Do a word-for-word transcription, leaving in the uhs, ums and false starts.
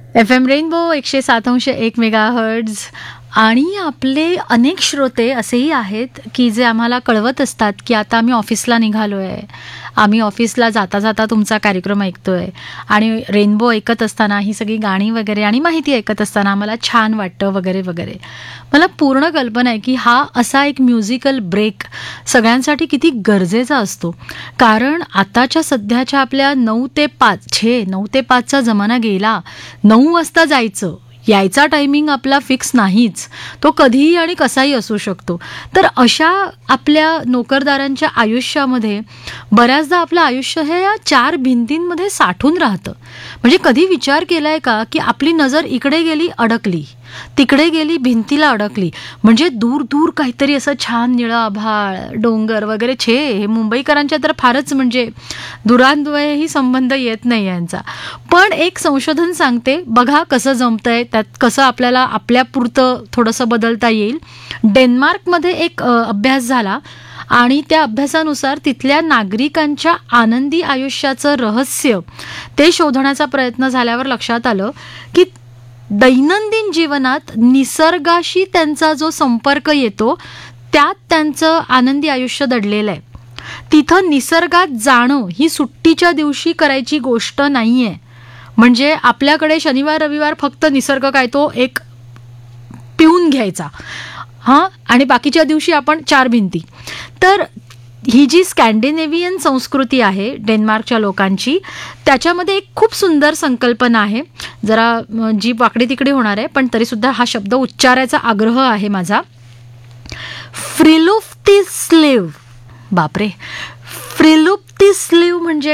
F M rainbow एकशे सात अंश एक मेगा हर्ट्झ. आणि आपले अनेक श्रोते असेही आहेत की जे आम्हाला कळवत असतात की आता आम्ही ऑफिसला निघालो आहे, आम्ही ऑफिसला जाता जाता तुमचा कार्यक्रम ऐकतोय आणि रेनबो ऐकत असताना ही सगळी गाणी वगैरे आणि माहिती ऐकत असताना आम्हाला छान वाटतं वगैरे वगैरे. मला पूर्ण कल्पना आहे की हा असा एक म्युझिकल ब्रेक सगळ्यांसाठी किती गरजेचा असतो. कारण आताच्या सध्याच्या आपल्या नऊ ते पाच छे नऊ ते पाचचा जमाना गेला. नऊ वाजता जायचं, यायचा टायमिंग आपला फिक्स नाहीच, तो कधीही आणि कसाही असू शकतो. तर अशा आपल्या नोकरदारांच्या आयुष्यामध्ये बऱ्याचदा आपलं आयुष्य हे या चार भिंतींमध्ये साठून राहतं. म्हणजे कधी विचार केलाय का की आपली नजर इकडे गेली अडकली, तिकडे गेली भिंतीला अडकली, म्हणजे दूर दूर काहीतरी असं छान निळं आभाळ, डोंगर वगैरे. छे हे मुंबईकरांच्या तर फारच म्हणजे दुरान्वयही संबंध येत नाही यांचा. पण एक संशोधन सांगते, बघा कसं जमतंय, त्यात कसं आपल्याला आपल्यापुरतं थोडंसं बदलता येईल. डेन्मार्कमध्ये एक अ, अभ्यास झाला आणि त्या अभ्यासानुसार तिथल्या नागरिकांच्या आनंदी आयुष्याचं रहस्य ते शोधण्याचा प्रयत्न झाल्यावर लक्षात आलं की दैनंदिन जीवनात निसर्गाशी त्यांचा जो संपर्क येतो त्यात त्यांचं आनंदी आयुष्य दडलेलं आहे. तिथं निसर्गात जाणं ही सुट्टीच्या दिवशी करायची गोष्ट नाही आहे. म्हणजे आपल्याकडे शनिवार रविवार फक्त निसर्ग काय तो एक पिऊन घ्यायचा, हां, आणि बाकीच्या दिवशी आपण चार भिंती. तर ही जी स्कॅन्डिनेव्हियन संस्कृती आहे डेन्मार्कच्या लोकांची, त्याच्यामध्ये एक खूप सुंदर संकल्पना आहे. जरा अ, जी वाकडी तिकडे होणार आहे, पण तरीसुद्धा हा शब्द उच्चारायचा आग्रह आहे माझा. फ्रिलुफ्तिस्लीव. बापरे, फ्रिलुफ्तिस्लीव म्हणजे